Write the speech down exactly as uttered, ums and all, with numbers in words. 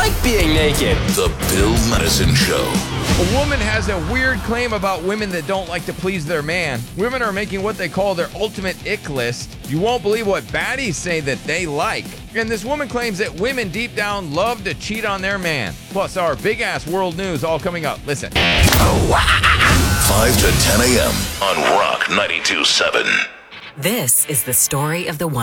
like being naked. The Bill Madison Show. A woman has a weird claim about women that don't like to please their man. Women are making what they call their ultimate ick list. You won't believe what baddies say that they like. And this woman claims that women deep down love to cheat on their man. Plus our big-ass world news all coming up. Listen. five to ten a.m. on Rock ninety-two point seven. This is the story of the one.